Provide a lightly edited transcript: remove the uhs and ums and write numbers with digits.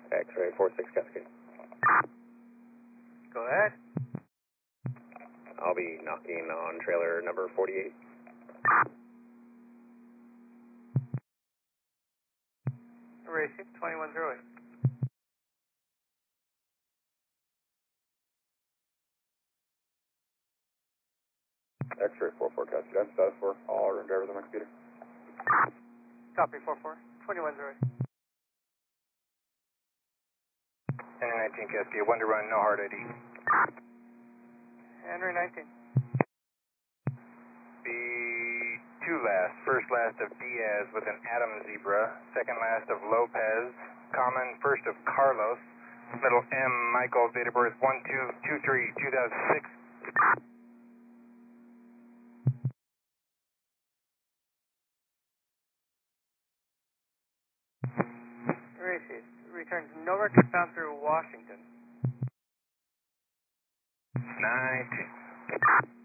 X-ray 46 Cascade. Go ahead. I'll be knocking on trailer number 48. Racing 2108. X-ray 44 Cascade. Status for all room drivers on my computer. Copy 44. 2108. Henry 19 Cascade, 1 to run, no hard ID. Henry 19. Be 2 last. First last of Diaz with an Adam Zebra. Second last of Lopez. Common first of Carlos. Middle M Michael, date of birth 1223-2006. Racing. Returns Newark, bound through Washington. 19.